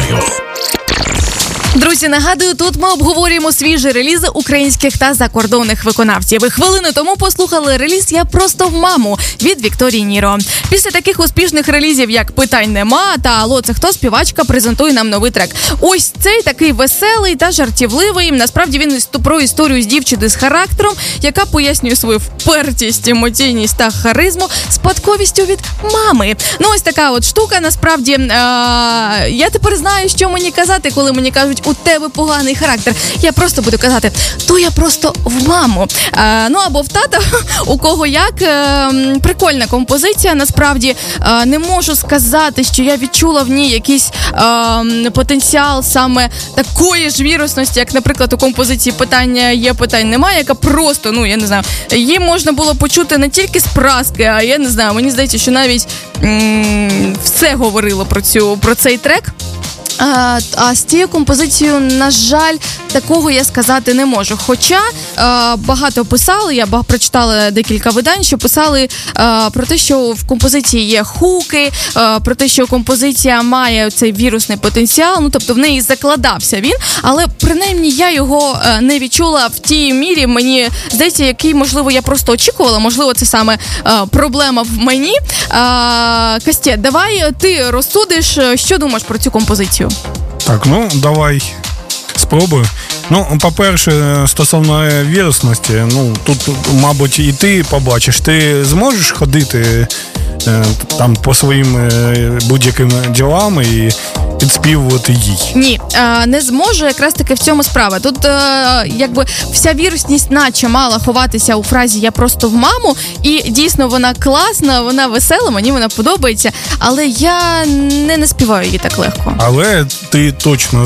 Україною. Друзі, нагадую, тут ми обговорюємо свіжі релізи українських та закордонних виконавців. І хвилину тому послухали реліз «Я просто в маму» від Вікторії Ніро. Після таких успішних релізів, як «Питань нема» та «Алло, це хто?», співачка презентує нам новий трек. Ось цей такий веселий та жартівливий. Насправді він про історію з дівчини з характером, яка пояснює свою впертість, емоційність та харизму спадковістю від мами. Ну ось така от штука, насправді. Я тепер знаю, що мені казати, коли мені кажуть: у тебе поганий характер. Я просто буду казати: то я просто в маму. Ну або в тата, у кого як. Прикольна композиція, насправді. Не можу сказати, що я відчула в ній якийсь потенціал саме такої ж вірусності, як, наприклад, у композиції «Питання є, питань немає», яка просто, ну, я не знаю, її можна було почути не тільки з праски, а я не знаю, мені здається, що навіть все говорило про цей трек. А з цією композицією, на жаль, такого я сказати не можу. Хоча багато писали, я прочитала декілька видань, що писали про те, що в композиції є хуки, про те, що композиція має цей вірусний потенціал, ну тобто в неї закладався він, але принаймні я його не відчула в тій мірі, мені здається, який, можливо, я просто очікувала, можливо, це саме проблема в мені. Костя, давай ти розсудиш, що думаєш про цю композицію? Так, ну, давай спробую. Ну, по-перше, стосовно вірусності, ну, тут, мабуть, і ти побачиш, ти зможеш ходити там по своїм будь-яким ділам і підспівувати їй? Ні, не зможу, якраз таки в цьому справа. Тут якби вся вірусність наче мала ховатися у фразі «я просто в маму», і дійсно вона класна, вона весела, мені вона подобається, але я не співаю її так легко. Але ти точно